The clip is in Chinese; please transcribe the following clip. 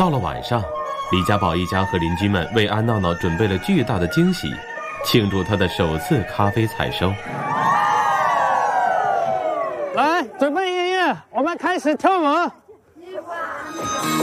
到了晚上，李家宝一家和邻居们为安闹闹准备了巨大的惊喜，庆祝他的首次咖啡采收。 来，准备音乐，我们开始跳舞。